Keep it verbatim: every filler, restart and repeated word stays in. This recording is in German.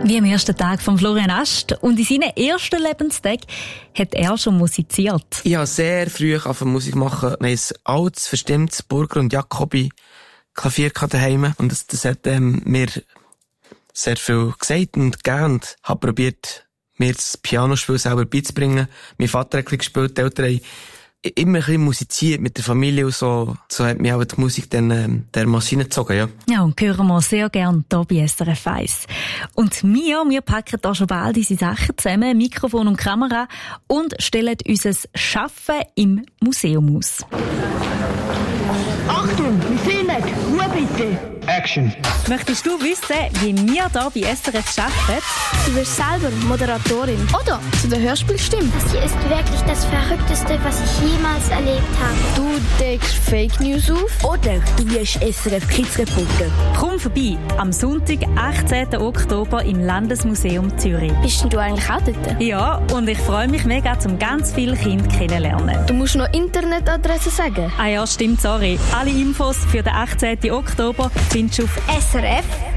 Wie am ersten Tag von Florian Ast. Und in seinen ersten Lebenstagen hat er schon musiziert. Ich habe sehr früh angefangen Musik machen. Wir haben ein altes, verstimmtes Burger und Jacobi Klavier daheim. Und das, das hat ähm, mir sehr viel gesagt und gegeben. Und habe probiert, mir das Pianospiel selber beizubringen. Mein Vater hat ein bisschen gespielt, die Eltern haben immer ein bisschen musiziert mit der Familie und so. So hat mich auch die Musik dann ähm, der Maschine gezogen, ja. Ja, und hören wir sehr gerne hier bei S R F eins. Und wir, wir packen da schon bald diese Sachen zusammen, Mikrofon und Kamera, und stellen unser Schaffen im Museum aus. Achtung, wir filmen! Ruhe bitte! Action! Möchtest du wissen, wie wir hier bei S R F arbeiten? Du bist selber Moderatorin oder zu der Hörspielstimme. Das hier ist wirklich das Verrückteste, was ich jemals erlebt habe. Du deckst Fake News auf oder du wirst S R F Kids Reporter. Komm vorbei am Sonntag, achtzehnten Oktober im Landesmuseum Zürich. Bist denn du eigentlich auch dort? Ja, und ich freue mich mega, um ganz viele Kinder kennenlernen. Du musst noch Internetadresse sagen. Ah ja, stimmt, sorry. Alle Infos für den achtzehnten Oktober findest du auf S R F